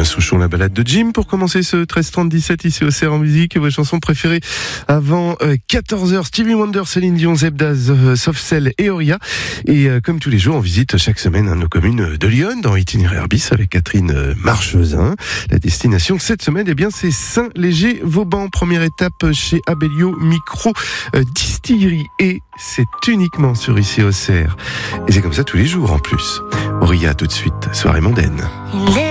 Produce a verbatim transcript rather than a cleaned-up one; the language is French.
Alain Souchon, la balade de Jim pour commencer ce treize trente dix-sept ici au C R en musique. Vos chansons préférées avant euh, quatorze heures, Stevie Wonder, Céline Dion, Zebdaz, euh, Softcell et Oria. Et euh, comme tous les jours, on visite chaque semaine hein, nos communes de Lyon dans Itinéraire bis avec Catherine euh, Marchesin. La destination cette semaine, eh bien, c'est Saint-Léger-Vauban. Première étape chez Abellio Micro euh, Distillerie. Et c'est uniquement sur ici au C R. Et c'est comme ça tous les jours en plus. Oria tout de suite, soirée mondaine.